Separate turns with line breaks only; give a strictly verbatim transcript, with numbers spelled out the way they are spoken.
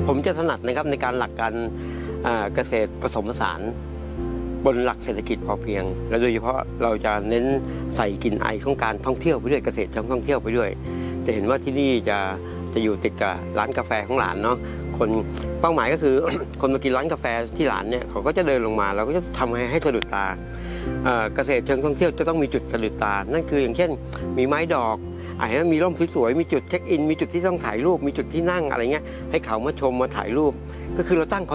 ผมจะถนัดนะครับในการหลักการเกษตรผสมผสานบนหลักเศรษฐกิจพอเพียงและโดยเฉพาะเราจะเน้นใส่กลิ่นไอของการท่องเที่ยวไปด้วยเกษตรท่องเที่ยวไปด้วยจะเห็นว่าที่นี่จะจะอยู่ติดกับร้านกาแฟของหลานเนาะคนเป้าหมายก็คือ คนมากินร้านกาแฟที่หลานเนี่ยเขาก็จะเดินลงมาเราก็จะทำให้ให้สะดุดตาเกษตรเชิงท่องเที่ยวจะต้องมีจุดสะดุดตานั่นคืออย่างเช่นมีไม้ดอกอาจจะมีร่มสวยๆมีจุดเช็คอินมีจุดที่ต้องถ่ายรูปมีจุดที่นั่งอะไรเงี้ยให้เขามาชมมาถ่ายรูปก็คือเราตั้ง